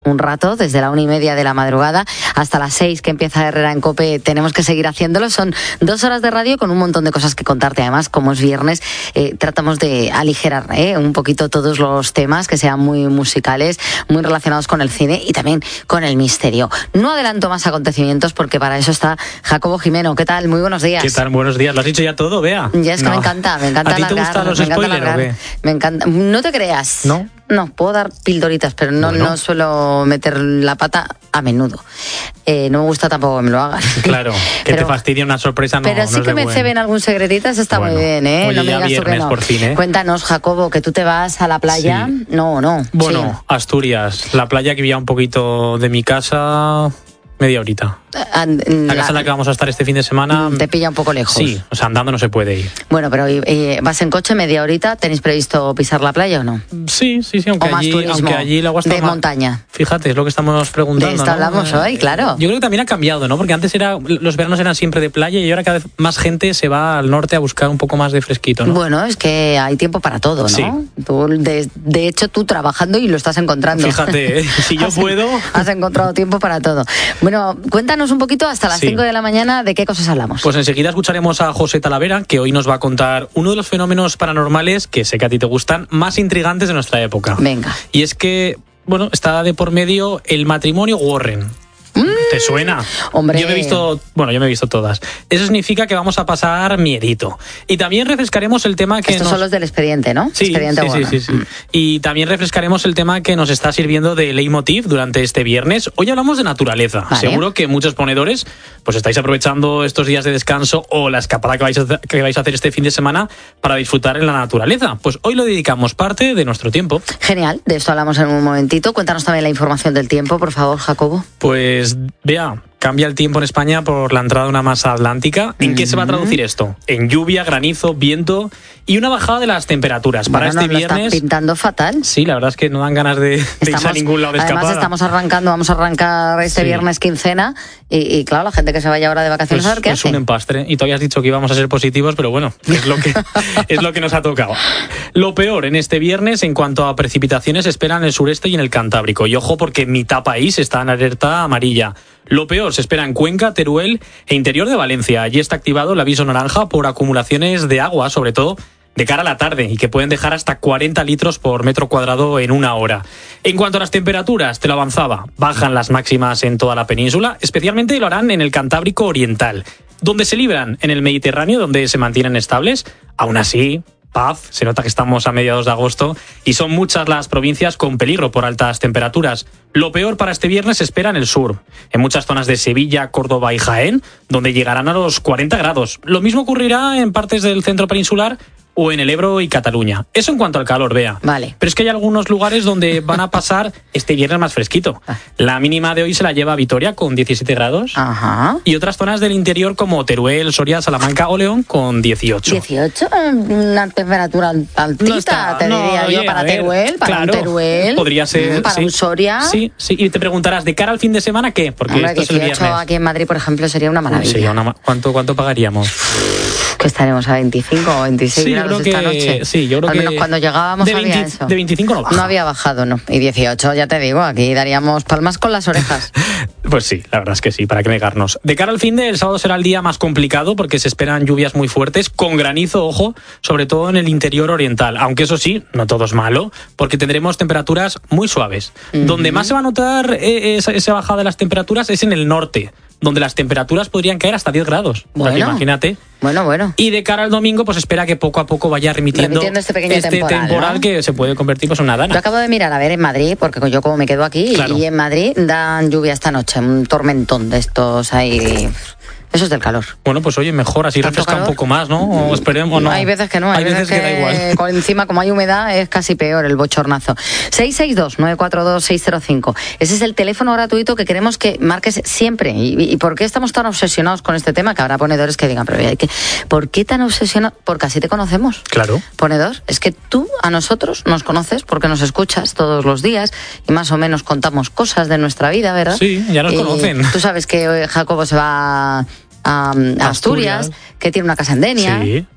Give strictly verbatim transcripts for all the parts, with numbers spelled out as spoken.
Un rato, desde la una y media de la madrugada hasta las seis que empieza Herrera en COPE, tenemos que seguir haciéndolo. Son dos horas de radio con un montón de cosas que contarte. Además, como es viernes, eh, tratamos de aligerar eh, un poquito todos los temas que sean muy musicales, muy relacionados con el cine y también con el misterio. No adelanto más acontecimientos porque para eso está Jacobo Jimeno. ¿Qué tal? Muy buenos días. ¿Qué tal? Buenos días. ¿Lo has dicho ya todo, Bea? Ya es que no. me encanta, me encanta ¿A ti te alargar, gustan los me encanta spoilers o qué? Me encanta. No te creas. ¿No? No, puedo dar pildoritas, pero no, Bueno. no suelo meter la pata a menudo. Eh, no me gusta tampoco que me lo hagan. Claro, que pero, te fastidie una sorpresa no, Pero sí no es que de me buen. ceben algún secretitas, está Bueno, muy bien, ¿eh? oye, no me ya digas tú que viernes no. por fin, ¿eh? Cuéntanos, Jacobo, que tú te vas a la playa. Sí. No, no. Bueno, sí. Asturias, la playa que vivía un poquito de mi casa, media horita. Ah, La casa en la que vamos a estar este fin de semana. Te pilla un poco lejos. Sí, o sea, andando no se puede ir. Bueno, pero eh, vas en coche media horita, ¿tenéis previsto pisar la playa o no? Sí, sí, sí, aunque o más allí, turismo aunque allí el agua está de más... montaña. Fíjate, es lo que estamos preguntando. De esto ¿no? hablamos hoy, claro. Yo creo que también ha cambiado, ¿no? Porque antes era los veranos eran siempre de playa y ahora cada vez más gente se va al norte a buscar un poco más de fresquito, ¿no? Bueno, es que hay tiempo para todo, ¿no? Sí. Tú, de, de hecho, tú trabajando y lo estás encontrando. Fíjate, ¿eh? Si yo has, puedo... Has encontrado tiempo para todo. Bueno, cuéntanos un poquito hasta las Sí. cinco de la mañana de qué cosas hablamos. Pues enseguida escucharemos a José Talavera, que hoy nos va a contar uno de los fenómenos paranormales, que sé que a ti te gustan, más intrigantes de nuestra época. Venga. Y es que, bueno, está de por medio el matrimonio Warren. ¿Te suena? Hombre. Yo me he visto, bueno, yo me he visto todas. Eso significa que vamos a pasar miedito. Y también refrescaremos el tema que Estos nos... son los del expediente, ¿no? Sí, expediente sí, sí, Warren. sí, sí. Y también refrescaremos el tema que nos está sirviendo de leitmotiv durante este viernes. Hoy hablamos de naturaleza. Vale. Seguro que muchos ponedores pues estáis aprovechando estos días de descanso o la escapada que vais, a, que vais a hacer este fin de semana para disfrutar en la naturaleza. Pues hoy lo dedicamos parte de nuestro tiempo. Genial, de esto hablamos en un momentito. Cuéntanos también la información del tiempo, por favor, Jacobo. Pues vea, cambia el tiempo en España por la entrada de una masa atlántica. ¿En qué se va a traducir esto? En lluvia, granizo, viento y una bajada de las temperaturas. Para Bueno, este nos lo viernes... está pintando fatal. Sí, la verdad es que no dan ganas de, de irse a ningún lado de escapada. Además estamos arrancando, vamos a arrancar este Sí. viernes quincena y, y claro, la gente que se vaya ahora de vacaciones Pues, a ver qué pues hace. un empastre. Y tú habías dicho que íbamos a ser positivos, pero bueno, es lo que es lo que nos ha tocado. Lo peor en este viernes en cuanto a precipitaciones espera en el sureste y en el Cantábrico. Y ojo porque mitad país está en alerta amarilla. Lo peor se espera en Cuenca, Teruel e interior de Valencia. Allí está activado el aviso naranja por acumulaciones de agua, sobre todo de cara a la tarde, y que pueden dejar hasta cuarenta litros por metro cuadrado en una hora. En cuanto a las temperaturas, te lo avanzaba, bajan las máximas en toda la península, especialmente lo harán en el Cantábrico Oriental, donde se libran en el Mediterráneo, donde se mantienen estables. Aún así, paz, se nota que estamos a mediados de agosto y son muchas las provincias con peligro por altas temperaturas. Lo peor para este viernes se espera en el sur, en muchas zonas de Sevilla, Córdoba y Jaén, donde llegarán a los cuarenta grados. Lo mismo ocurrirá en partes del centro peninsular o en el Ebro y Cataluña. Eso en cuanto al calor, Bea. Vale. Pero es que hay algunos lugares donde van a pasar este viernes más fresquito. La mínima de hoy se la lleva Vitoria con diecisiete grados. Ajá. Y otras zonas del interior como Teruel, Soria, Salamanca o León con dieciocho. dieciocho, una temperatura altita, No está, te no, diría oye, yo, para a ver, Teruel, para claro, un Teruel. podría ser, Para sí. un Soria. Sí, sí, y te preguntarás, ¿de cara al fin de semana qué? Porque Hombre, esto es el dieciocho viernes. aquí en Madrid, por ejemplo, sería una maravilla. Sería una ma- ¿cuánto, ¿Cuánto pagaríamos? Que estaremos a veinticinco o veintiséis Sí, yo grados creo esta que- noche. sí, yo creo Al menos que cuando llegábamos de había veinte eso. de veinticinco no baja. No había bajado, no. Y dieciocho, ya te digo, aquí daríamos palmas con las orejas. Pues sí, la verdad es que sí, para qué negarnos. De cara al fin de el sábado será el día más complicado porque se esperan lluvias muy fuertes, con granizo, ojo, sobre todo en el interior oriental. Aunque eso sí, no todo es malo, porque tendremos temperaturas muy suaves. Uh-huh. Donde más se va a notar eh, esa, esa bajada de las temperaturas es en el norte, donde las temperaturas podrían caer hasta diez grados. Bueno. O sea, que imagínate. Bueno, bueno. Y de cara al domingo, pues espera que poco a poco vaya remitiendo, remitiendo este pequeño este temporal, temporal, ¿no? que se puede convertir pues, en una dana. Yo acabo de mirar, a ver, en Madrid, porque yo como me quedo aquí, Claro. y en Madrid dan lluvia esta noche, un tormentón de estos ahí. Eso es del calor. Bueno, pues oye, mejor, así ¿Tanto refresca calor? un poco más, ¿no? O esperemos, o no. Hay veces que no, hay, hay veces, que, que da igual. Con encima, como hay humedad, es casi peor el bochornazo. seis seis dos, nueve cuatro dos, seis cero cinco. Ese es el teléfono gratuito que queremos que marques siempre. ¿Y, y por qué estamos tan obsesionados con este tema? Que habrá ponedores que digan, pero hay que, ¿por qué tan obsesionados? Porque así te conocemos. Claro. Ponedor, es que tú a nosotros nos conoces porque nos escuchas todos los días y más o menos contamos cosas de nuestra vida, ¿verdad? Sí, ya nos y conocen. Tú sabes que Jacobo se va a, a Asturias, Asturias, que tiene una casa en Denia. Sí.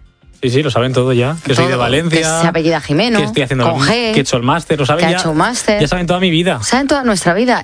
Sí, sí, lo saben todo ya. Que todo, soy de Valencia. Que se apellida Jimeno. Que estoy haciendo con G, que he hecho el máster. Lo saben que ya. ha hecho un máster. Ya saben toda mi vida. Saben toda nuestra vida.